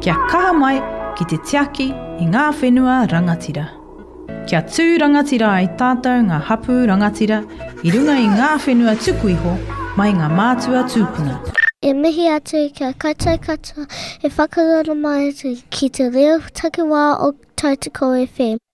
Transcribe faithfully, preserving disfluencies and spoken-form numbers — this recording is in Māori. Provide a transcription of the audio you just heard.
Kia kaha mai ki te tiaki i ngā whenua rangatira. Kia tū rangatira ai tātou ngā hapu rangatira i runga i ngā whenua tuku iho mai ngā mātua tūpuna. E mihi atu kia kaitai katoa e whakarara mai atu ki te reo takiwā o Tautoko F M.